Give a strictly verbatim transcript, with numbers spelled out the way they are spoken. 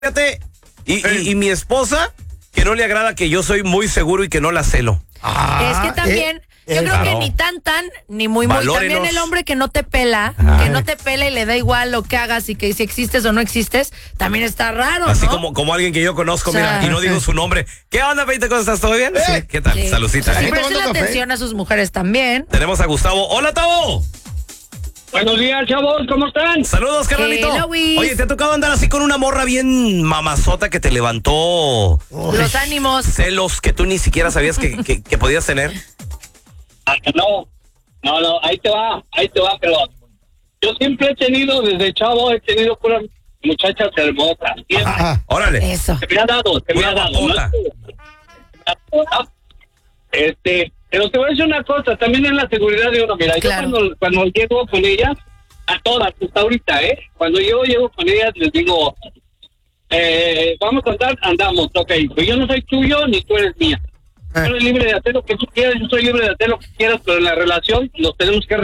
Fíjate, y, y, y mi esposa, que no le agrada que yo soy muy seguro y que no la celo. Ah, es que también, eh, yo eh, creo claro. que ni tan tan, ni muy muy. Valórenos. También el hombre que no te pela, Ay. que no te pela y le da igual lo que hagas y que si existes o no existes, también está raro, Así ¿no? como, como alguien que yo conozco, O sea, mira, y no digo su nombre. ¿Qué onda, Peite? ¿Cómo estás? ¿Todo bien? Sí. ¿Qué tal? Sí. Saludcita. Sí, ¿eh? preste tomando café. atención a sus mujeres también. Tenemos a Gustavo. ¡Hola, Tavo! Buenos días, chavos, ¿cómo están? Saludos, carnalito. Hello, Luis. Oye, ¿te ha tocado andar así con una morra bien mamazota que te levantó Los ánimos. celos que tú ni siquiera sabías que, que, que podías tener? Ah, no, no, no, ahí te va, ahí te va, pero yo siempre he tenido, desde chavo, he tenido puras muchachas hermosas. Siempre. Ah, Órale. Eso. Se me ha dado, se me Una ha dado. guapota. ¿no? Este, pero te voy a decir una cosa, también en la seguridad de uno, mira, Claro. yo cuando, cuando llego con ellas, a todas, hasta ahorita, ¿eh? Cuando yo llego con ellas, les digo, eh, vamos a andar, andamos, ok, pues yo no soy tuyo, ni tú eres mía. Tú eres libre de hacer lo que tú quieras, yo soy libre de hacer lo que quieras, pero en la relación nos tenemos que